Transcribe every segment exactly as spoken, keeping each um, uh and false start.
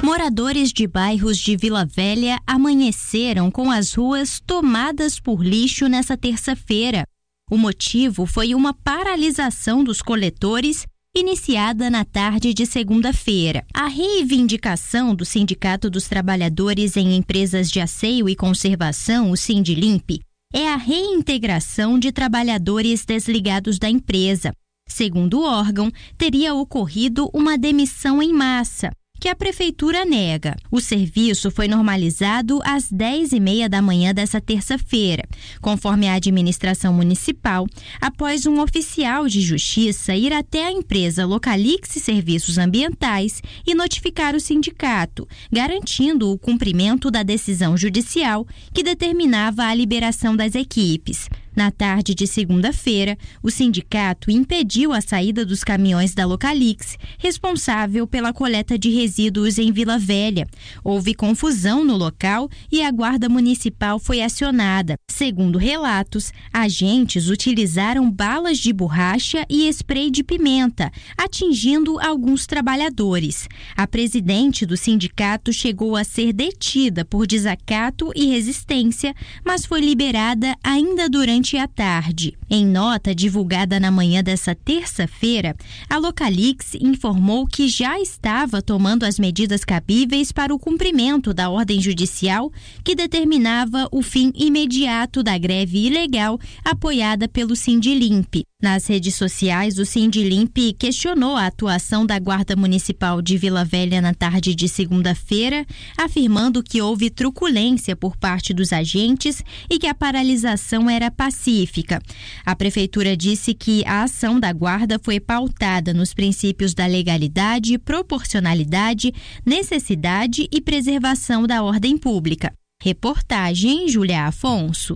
Moradores de bairros de Vila Velha amanheceram com as ruas tomadas por lixo nessa terça-feira. O motivo foi uma paralisação dos coletores iniciada na tarde de segunda-feira. A reivindicação do Sindicato dos Trabalhadores em Empresas de Asseio e Conservação, o Sindilimp, é a reintegração de trabalhadores desligados da empresa. Segundo o órgão, teria ocorrido uma demissão em massa, que a prefeitura nega. O serviço foi normalizado às dez e meia da manhã dessa terça-feira, conforme a administração municipal, após um oficial de justiça ir até a empresa Localix Serviços Ambientais e notificar o sindicato, garantindo o cumprimento da decisão judicial que determinava a liberação das equipes. Na tarde de segunda-feira, o sindicato impediu a saída dos caminhões da Localix, responsável pela coleta de resíduos em Vila Velha. Houve confusão no local e a Guarda Municipal foi acionada. Segundo relatos, agentes utilizaram balas de borracha e spray de pimenta, atingindo alguns trabalhadores. A presidente do sindicato chegou a ser detida por desacato e resistência, mas foi liberada ainda durante à tarde. Em nota divulgada na manhã dessa terça-feira, a Localix informou que já estava tomando as medidas cabíveis para o cumprimento da ordem judicial que determinava o fim imediato da greve ilegal apoiada pelo Sindilimp. Nas redes sociais, o Sindilimp questionou a atuação da Guarda Municipal de Vila Velha na tarde de segunda-feira, afirmando que houve truculência por parte dos agentes e que a paralisação era pacífica. A prefeitura disse que a ação da Guarda foi pautada nos princípios da legalidade, proporcionalidade, necessidade e preservação da ordem pública. Reportagem Júlia Afonso.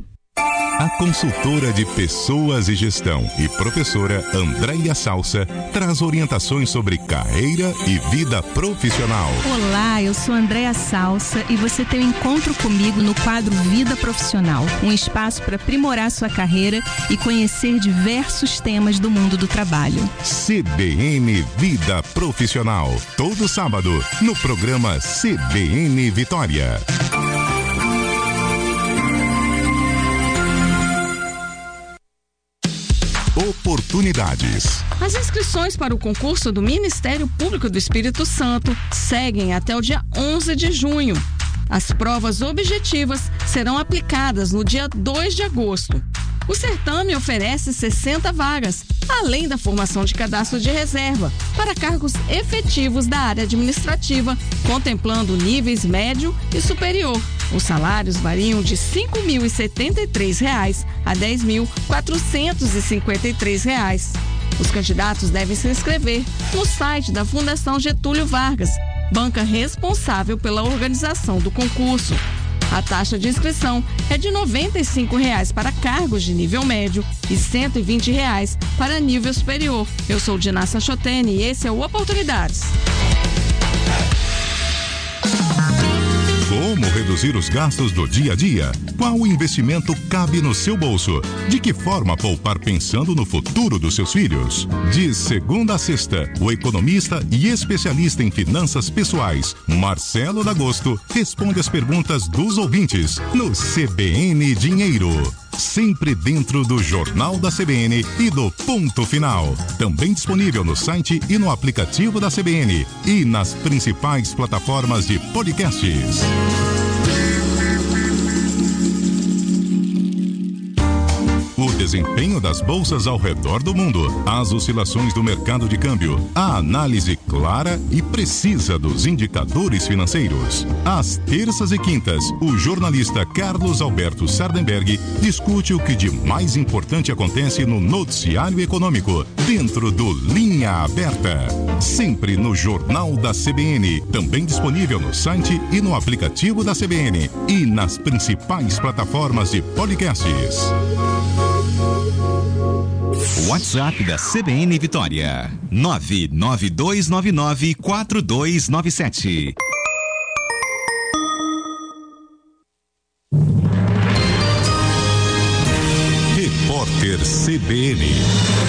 A consultora de pessoas e gestão e professora Andréia Salsa traz orientações sobre carreira e vida profissional. Olá, eu sou Andréia Salsa e você tem um encontro comigo no quadro Vida Profissional, um espaço para aprimorar sua carreira e conhecer diversos temas do mundo do trabalho. C B N Vida Profissional, todo sábado, no programa C B N Vitória. Oportunidades. As inscrições para o concurso do Ministério Público do Espírito Santo seguem até o dia onze de junho. As provas objetivas serão aplicadas no dia dois de agosto. O certame oferece sessenta vagas, além da formação de cadastro de reserva, para cargos efetivos da área administrativa, contemplando níveis médio e superior. Os salários variam de cinco mil e setenta e três reais a dez mil quatrocentos e cinquenta e três reais. Os candidatos devem se inscrever no site da Fundação Getúlio Vargas, banca responsável pela organização do concurso. A taxa de inscrição é de noventa e cinco reais para cargos de nível médio e cento e vinte reais para nível superior. Eu sou Dinassa Chotene e esse é o Oportunidades. Como reduzir os gastos do dia a dia? Qual investimento cabe no seu bolso? De que forma poupar pensando no futuro dos seus filhos? De segunda a sexta, o economista e especialista em finanças pessoais, Marcelo D'Agosto, responde as perguntas dos ouvintes no C B N Dinheiro. Sempre dentro do Jornal da C B N e do Ponto Final. Também disponível no site e no aplicativo da C B N e nas principais plataformas de podcasts. O desempenho das bolsas ao redor do mundo, as oscilações do mercado de câmbio, a análise clara e precisa dos indicadores financeiros. Às terças e quintas, o jornalista Carlos Alberto Sardenberg discute o que de mais importante acontece no noticiário econômico, dentro do Linha Aberta. Sempre no Jornal da C B N, também disponível no site e no aplicativo da C B N e nas principais plataformas de podcasts. WhatsApp da C B N Vitória, nove nove dois nove nove quatro dois nove sete. Repórter C B N.